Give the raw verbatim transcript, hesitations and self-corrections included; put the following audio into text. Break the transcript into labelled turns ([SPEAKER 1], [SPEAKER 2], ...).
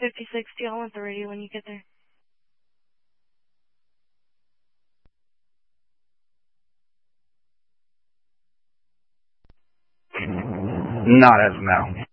[SPEAKER 1] fifty-six, do y'all want the radio when you get there?
[SPEAKER 2] Not as of now.